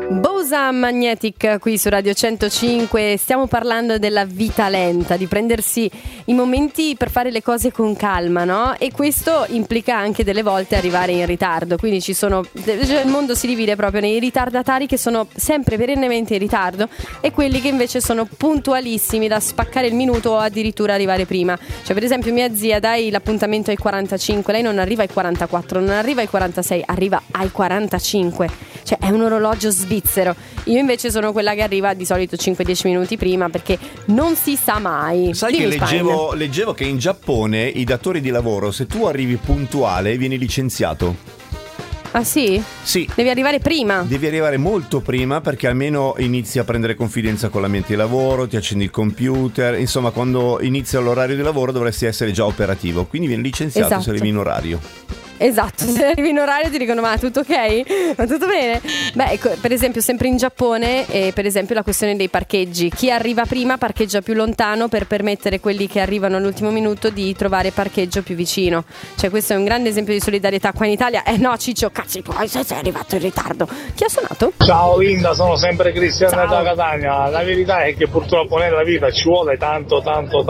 Bosa Magnetic qui su Radio 105. Stiamo parlando della vita lenta, di prendersi i momenti per fare le cose con calma, no? E questo implica anche delle volte arrivare in ritardo. Quindi il mondo si divide proprio nei ritardatari, che sono sempre perennemente in ritardo, e quelli che invece sono puntualissimi da spaccare il minuto o addirittura arrivare prima. Cioè, per esempio, mia zia, dai l'appuntamento ai 45, lei non arriva ai 44, non arriva ai 46, arriva ai 45. Cioè, è un orologio svizzero. Io invece sono quella che arriva di solito 5-10 minuti prima, perché non si sa mai. Sai che leggevo che in Giappone i datori di lavoro, se tu arrivi puntuale, vieni licenziato. Ah sì? Sì. Devi arrivare prima. Devi arrivare molto prima, perché almeno inizi a prendere confidenza con l'ambiente di lavoro, ti accendi il computer, insomma quando inizia l'orario di lavoro dovresti essere già operativo, quindi vieni licenziato. Esatto. Se arrivi in orario. Esatto, se arrivi in orario ti dicono: ma tutto ok? Ma tutto bene? Beh, ecco, per esempio sempre in Giappone, per esempio la questione dei parcheggi. Chi arriva prima parcheggia più lontano per permettere quelli che arrivano all'ultimo minuto di trovare parcheggio più vicino. Cioè, questo è un grande esempio di solidarietà. Qua in Italia, no Ciccio, cazzi poi sei arrivato in ritardo. Chi ha suonato? Ciao Linda, sono sempre Cristiano Ciao. da Catania. La verità è che purtroppo nella vita ci vuole tanto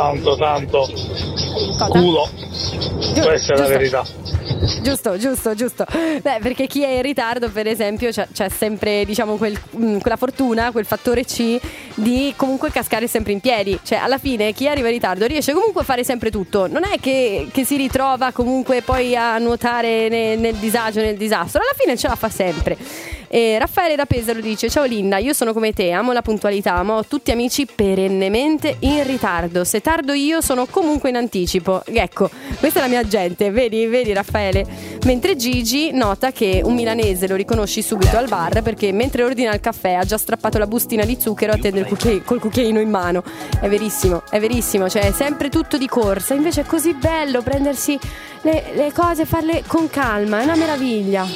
culo. Questa è la verità. Giusto. Beh, perché chi è in ritardo, per esempio, c'è sempre, diciamo, quella fortuna, quel fattore C di comunque cascare sempre in piedi. Cioè, alla fine chi arriva in ritardo riesce comunque a fare sempre tutto. Non è che si ritrova comunque poi a nuotare nel disagio, nel disastro. Alla fine ce la fa sempre. E Raffaele da Pesaro dice: ciao Linda, io sono come te, amo la puntalità, ma ho tutti amici perennemente in ritardo. Se tardo io sono comunque in anticipo. Ecco, questa è la mia gente, vedi Raffaele. Mentre Gigi nota che un milanese lo riconosci subito al bar, perché mentre ordina il caffè ha già strappato la bustina di zucchero e attende col cucchiaino in mano. È verissimo, cioè è sempre tutto di corsa. Invece è così bello prendersi le cose e farle con calma, è una meraviglia.